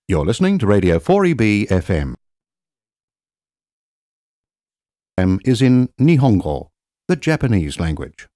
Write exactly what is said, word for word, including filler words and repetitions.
You're listening to Radio four E B F M. M is in Nihongo, the Japanese language.